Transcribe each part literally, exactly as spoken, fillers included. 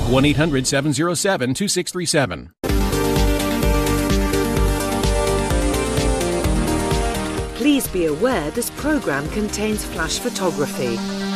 one eight hundred seven oh seven two six three seven. Please be aware this programme contains flash photography.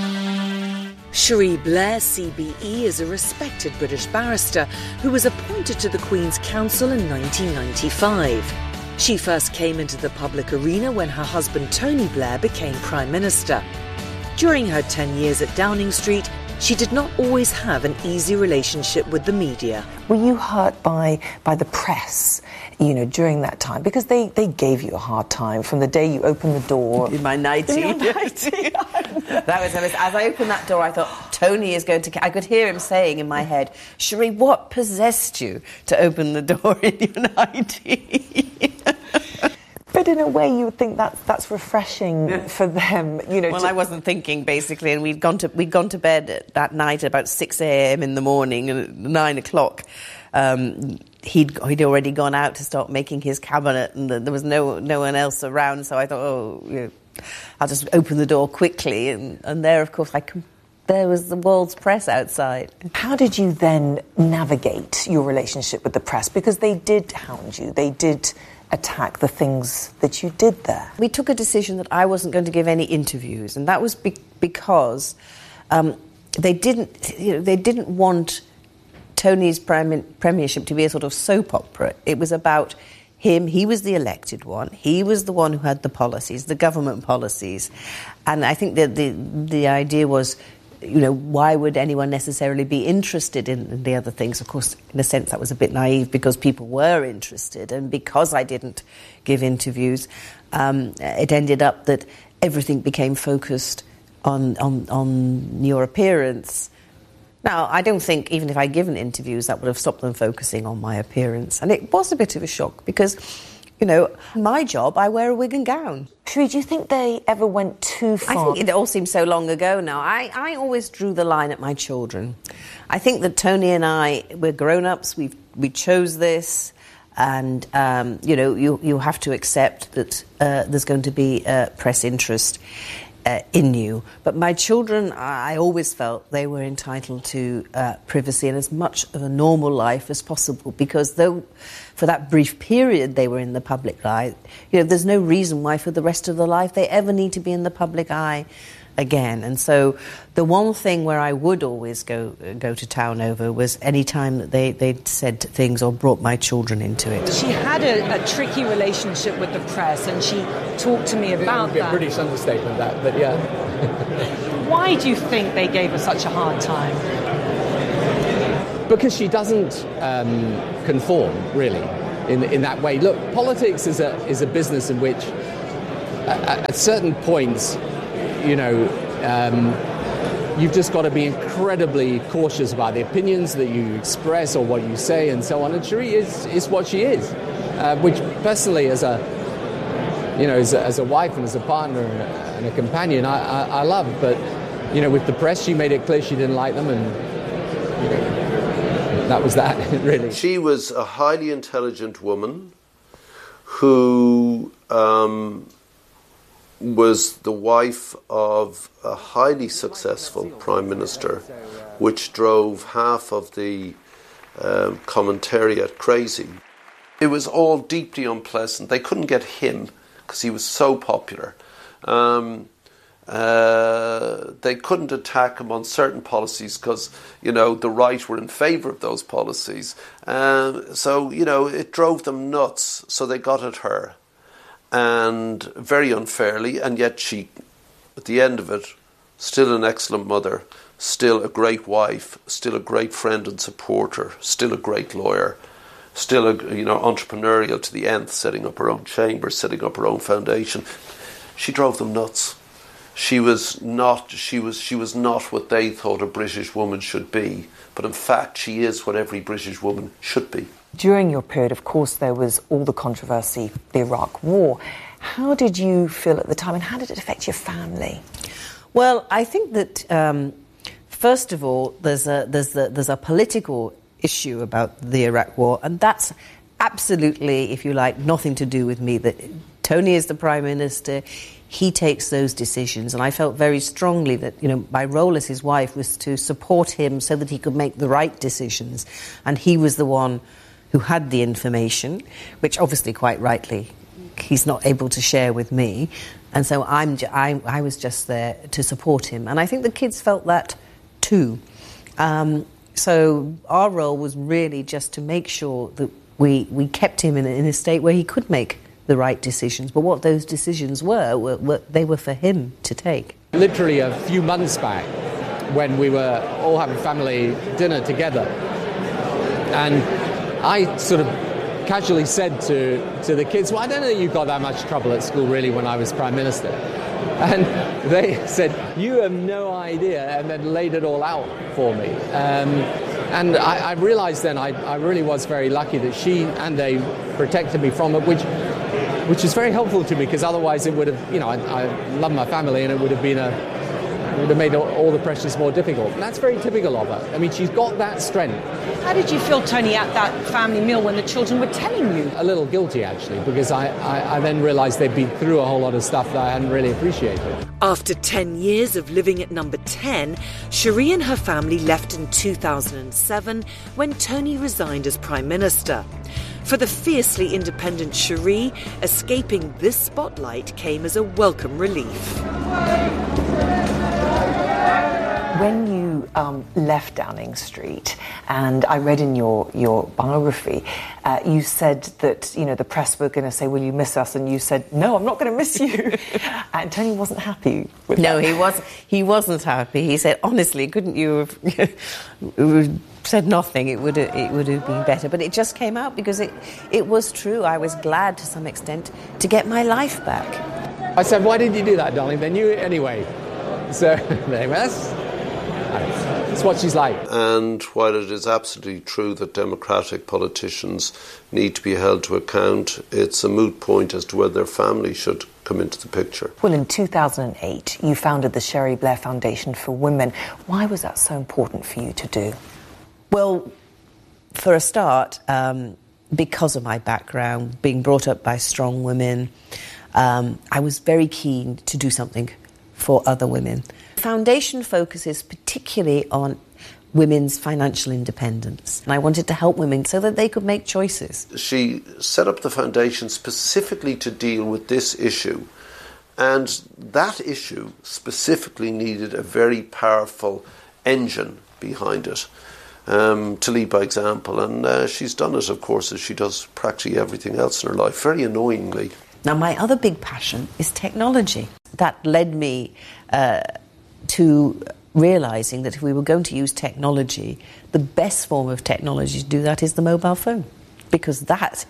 Cherie Blair, C B E, is a respected British barrister who was appointed to the Queen's Council in nineteen ninety-five. She first came into the public arena when her husband Tony Blair became Prime Minister. During her ten years at Downing Street, she did not always have an easy relationship with the media. Were you hurt by by the press, you know, during that time? Because they, they gave you a hard time from the day you opened the door. In my nightie. In your nightie. That was, as I opened that door, I thought, Tony is going to... I could hear him saying in my head, Cherie, what possessed you to open the door in your nightie? But in a way, you would think that's that's refreshing for them, you know. Well, to... I wasn't thinking basically, and we'd gone to we'd gone to bed that night at about six a.m. in the morning, and at nine o'clock, um, he'd he'd already gone out to start making his cabinet, and there was no no one else around. So I thought, oh, you know, I'll just open the door quickly, and, and there, of course, I. Com- There was the world's press outside. How did you then navigate your relationship with the press? Because they did hound you. They did attack the things that you did there. We took a decision that I wasn't going to give any interviews, and that was be- because um, they didn't, you know, they didn't want Tony's prime- premiership to be a sort of soap opera. It was about him. He was the elected one. He was the one who had the policies, the government policies, and I think that the the idea was, you know, why would anyone necessarily be interested in the other things? Of course, in a sense, that was a bit naive because people were interested, and because I didn't give interviews, um, it ended up that everything became focused on, on on your appearance. Now, I don't think even if I'd given interviews, that would have stopped them focusing on my appearance. And it was a bit of a shock because, you know, my job, I wear a wig and gown. Cherie, do you think they ever went too far? I think it all seems so long ago now. I, I always drew the line at my children. I think that Tony and I, we're grown-ups, we we chose this, and, um, you know, you, you have to accept that uh, there's going to be uh, press interest uh, in you. But my children, I always felt they were entitled to uh, privacy and as much of a normal life as possible, because though for that brief period they were in the public eye, you know, there's no reason why for the rest of their life they ever need to be in the public eye again. And so the one thing where I would always go go to town over was any time that they, they'd said things or brought my children into it. She had a, a tricky relationship with the press, and she talked to me about yeah, that. A British understatement, that, but yeah. Why do you think they gave her such a hard time? Because she doesn't um, conform, really, in in that way. Look, politics is a is a business in which, at, at certain points, you know, um, you've just got to be incredibly cautious about the opinions that you express or what you say and so on. And Cherie is is what she is, uh, which personally, as a you know, as a, as a wife and as a partner and a, and a companion, I, I, I love. But you know, with the press, she made it clear she didn't like them, and you know, that was that, really. She was a highly intelligent woman who um, was the wife of a highly successful Prime Minister, which drove half of the um, commentariat crazy. It was all deeply unpleasant. They couldn't get him because he was so popular. Um, Uh, they couldn't attack him on certain policies because, you know, the right were in favour of those policies. Uh, so, you know, it drove them nuts. So they got at her, and very unfairly. And yet she, at the end of it, still an excellent mother, still a great wife, still a great friend and supporter, still a great lawyer, still a, you know, entrepreneurial to the nth, setting up her own chamber, setting up her own foundation. She drove them nuts. She was not. She was. She was not what they thought a British woman should be. But in fact, she is what every British woman should be. During your period, of course, there was all the controversy, the Iraq War. How did you feel at the time, and how did it affect your family? Well, I think that um, first of all, there's a there's a, there's a political issue about the Iraq War, and that's absolutely, if you like, nothing to do with me. That Tony is the Prime Minister. he takes those decisions. And I felt very strongly that, you know, my role as his wife was to support him so that he could make the right decisions. And he was the one who had the information, which obviously quite rightly he's not able to share with me. And so I'm j- I, I was just there to support him. And I think the kids felt that too. Um, so our role was really just to make sure that we, we kept him in a, in a state where he could make the right decisions. But what those decisions were, were, were, they were for him to take. Literally a few months back, when we were all having family dinner together, and I sort of casually said to, to the kids, well, I don't know that you got that much trouble at school, really, when I was Prime Minister. And they said, you have no idea, and then laid it all out for me. Um, and I, I realised then I, I really was very lucky that she and they protected me from it, which which is very helpful to me, because otherwise it would have, you know, I, I love my family, and it would have been a, it would have made all, all the pressures more difficult. And that's very typical of her. I mean, she's got that strength. How did you feel, Tony, at that family meal when the children were telling you? A little guilty, actually, because I, I, I then realised they'd been through a whole lot of stuff that I hadn't really appreciated. After ten years of living at number ten, Cherie and her family left in two thousand seven when Tony resigned as Prime Minister. For the fiercely independent Cherie, escaping this spotlight came as a welcome relief. When you um, left Downing Street, and I read in your, your biography, uh, you said that, you know, the press were going to say, will you miss us? And you said, no, I'm not going to miss you. And Tony wasn't happy with no, that. No, he, was, he wasn't happy. He said, honestly, couldn't you have said nothing? It would have, it would have been better. But it just came out because it, it was true. I was glad, to some extent, to get my life back. I said, why did you do that, darling? They knew it anyway. So, anyway, that's... That's what she's like. And while it is absolutely true that democratic politicians need to be held to account, it's a moot point as to whether their family should come into the picture. Well, in two thousand eight, you founded the Cherie Blair Foundation for Women. Why was that so important for you to do? Well, for a start, um, because of my background, being brought up by strong women, um, I was very keen to do something for other women. The foundation focuses particularly on women's financial independence. And I wanted to help women so that they could make choices. She set up the foundation specifically to deal with this issue. And that issue specifically needed a very powerful engine behind it, um, to lead by example. And uh, she's done it, of course, as she does practically everything else in her life, very annoyingly. Now, my other big passion is technology. That led me uh, to realising that if we were going to use technology, the best form of technology to do that is the mobile phone, because that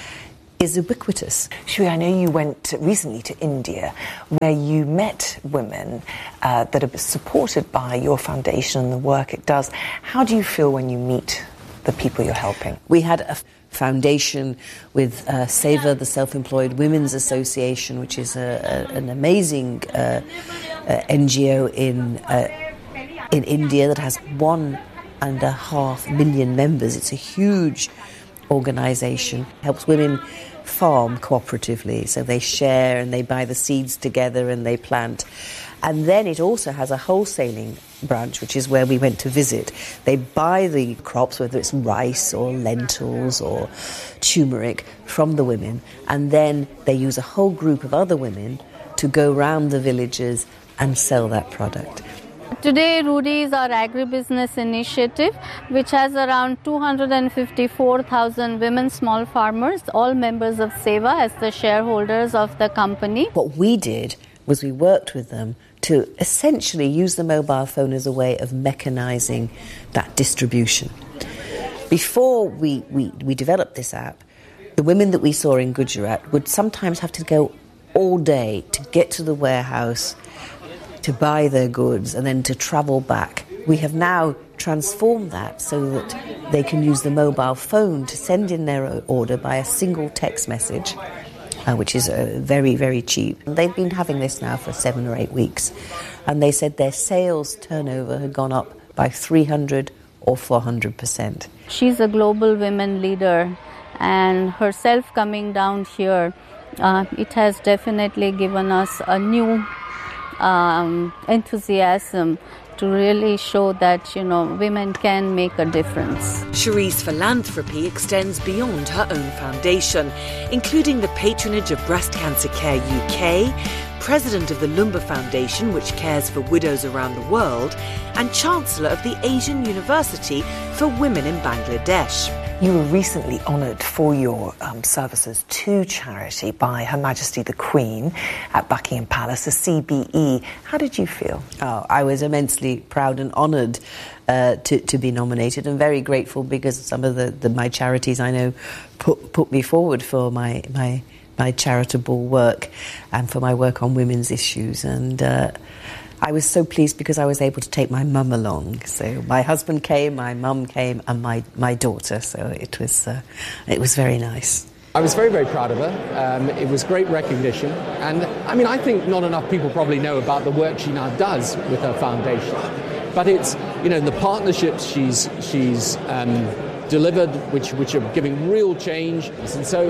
is ubiquitous. Cherie, I know you went recently to India, where you met women uh, that are supported by your foundation and the work it does. How do you feel when you meet the people you're helping? We had a foundation with uh, SEVA, the Self-Employed Women's Association, which is a, a, an amazing uh, uh, N G O in uh, in India that has one and a half million members. It's a huge organisation. Helps women farm cooperatively, so they share and they buy the seeds together and they plant. And then it also has a wholesaling branch, which is where we went to visit. They buy the crops, whether it's rice or lentils or turmeric, from the women, and then they use a whole group of other women to go round the villages and sell that product. Today, Rudy is our agribusiness initiative, which has around two hundred fifty-four thousand women small farmers, all members of SEVA as the shareholders of the company. What we did was we worked with them to essentially use the mobile phone as a way of mechanising that distribution. Before we, we, we developed this app, the women that we saw in Gujarat would sometimes have to go all day to get to the warehouse, to buy their goods, and then to travel back. We have now transformed that so that they can use the mobile phone to send in their order by a single text message, uh, which is uh, very, very cheap. They've been having this now for seven or eight weeks, and they said their sales turnover had gone up by three hundred or four hundred percent. She's a global women leader, and herself coming down here Uh, it has definitely given us a new um, enthusiasm to really show that, you know, women can make a difference. Cherie's philanthropy extends beyond her own foundation, including the patronage of Breast Cancer Care U K, president of the Lumba Foundation, which cares for widows around the world, and chancellor of the Asian University for Women in Bangladesh. You were recently honoured for your um, services to charity by Her Majesty the Queen at Buckingham Palace, the C B E. How did you feel? Oh, I was immensely proud and honoured uh, to, to be nominated, and very grateful because some of the, the my charities I know put put me forward for my my my charitable work and for my work on women's issues. And uh, I was so pleased because I was able to take my mum along. So my husband came, my mum came, and my, my daughter. So it was uh, it was very nice. I was very, very proud of her. Um, it was great recognition. And, I mean, I think not enough people probably know about the work she now does with her foundation. But it's, you know, the partnerships she's she's um, delivered, which, which are giving real change. And so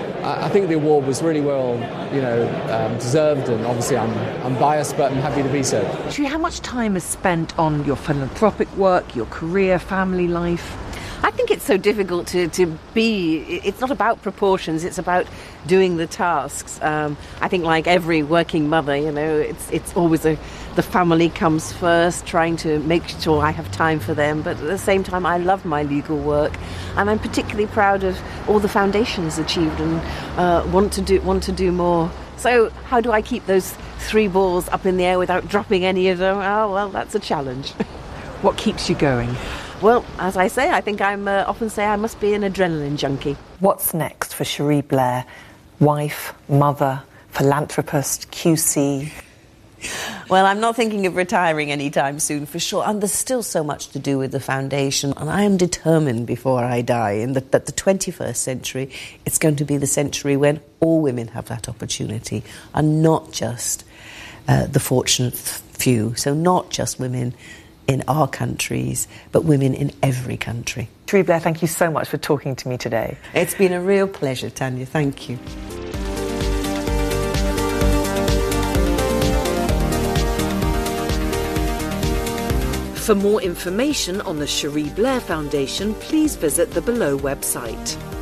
I think the award was really well, you know, um, deserved, and obviously I'm, I'm biased, but I'm happy to be so. Cherie, how much time is spent on your philanthropic work, your career, family life? I think it's so difficult to, to be, it's not about proportions, it's about doing the tasks. Um, I think like every working mother, you know, it's it's always a, the family comes first, trying to make sure I have time for them, but at the same time I love my legal work, and I'm particularly proud of all the foundations achieved, and uh, want to do want to do more. So how do I keep those three balls up in the air without dropping any of them? Oh, well, that's a challenge. What keeps you going? Well, as I say, I think I'm uh, often say I must be an adrenaline junkie. What's next for Cherie Blair? Wife, mother, philanthropist, Q C? Well, I'm not thinking of retiring anytime soon, for sure. And there's still so much to do with the foundation. And I am determined before I die in the, that the twenty-first century, it's going to be the century when all women have that opportunity, and not just uh, the fortunate few. So not just women in our countries, but women in every country. Cherie Blair, thank you so much for talking to me today. It's been a real pleasure, Tanya. Thank you. For more information on the Cherie Blair Foundation, please visit the below website.